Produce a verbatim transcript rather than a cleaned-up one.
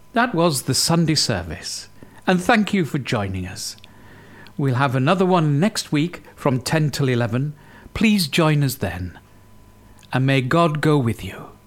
That was the Sunday service, and thank you for joining us. We'll have another one next week from ten till eleven. Please join us then, and may God go with you.